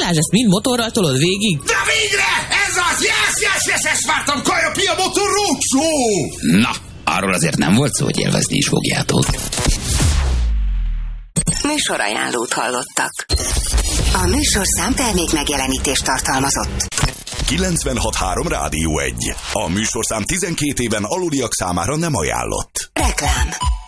Balázs, ezt mind motorral tolod végig? De végre! Ez az! Yes, ezt vártam! Kaja Pia Motor Roadshow! Na, arról azért nem volt szó, hogy élvezni is fogjátok. Műsorajánlót hallottak. A műsorszám termék megjelenítést tartalmazott. 96.3 Rádió 1. A műsorszám 12 éven aluliak számára nem ajánlott. Reklám.